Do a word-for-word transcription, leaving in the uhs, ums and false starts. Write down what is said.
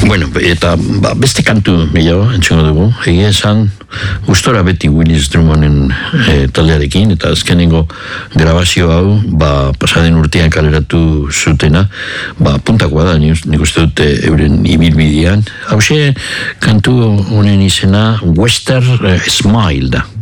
Bueno, eta ba, beste kantu gehiago entzungo dugu. Egia esan, gustora beti Willis Drummonden e, taldearekin, eta azkenengo grabazio hau, ba, pasaden urtean kaleratu zutena, ba, puntakoa da, nik uste dute euren ibilbidean. Hauxe, kantu honen izena Western Smile da.